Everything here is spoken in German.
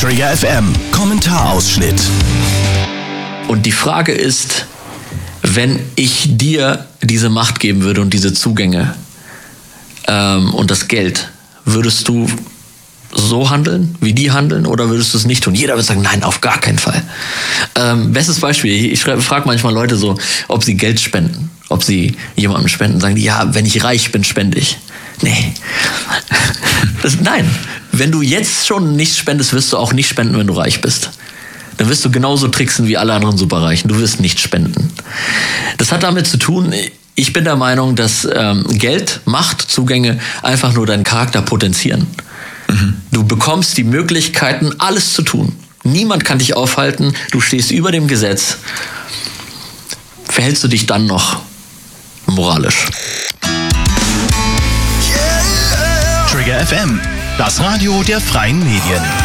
Trigger FM, Kommentarausschnitt. Und die Frage ist, wenn ich dir diese Macht geben würde und diese Zugänge und das Geld, würdest du so handeln, wie die handeln, oder würdest du es nicht tun? Jeder würde sagen, nein, auf gar keinen Fall. Bestes Beispiel, ich frage manchmal Leute so, ob sie Geld spenden, ob sie jemandem spenden. Sagen die, ja, wenn ich reich bin, spende ich. Nee. Nein, wenn du jetzt schon nichts spendest, wirst du auch nicht spenden, wenn du reich bist. Dann wirst du genauso tricksen wie alle anderen Superreichen. Du wirst nicht spenden. Das hat damit zu tun, ich bin der Meinung, dass Geld, Macht, Zugänge einfach nur deinen Charakter potenzieren. Du bekommst die Möglichkeiten, alles zu tun. Niemand kann dich aufhalten. Du stehst über dem Gesetz. Verhältst du dich dann noch moralisch? Trigger FM, das Radio der freien Medien.